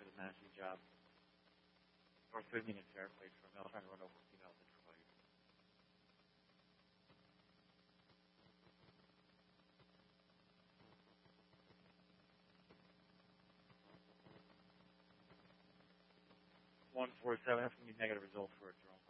for the managing job. North 15 is fair place for a male trying to run over females in Troy. One 4-7. That's gonna be negative result for a drone.